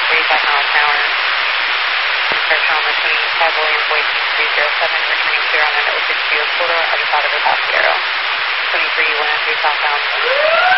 35 miles an hour. Pressure on the 25 William Boyd 307, returning clear on an 060 quarter, Avisado de Paseo. 23 103 southbound.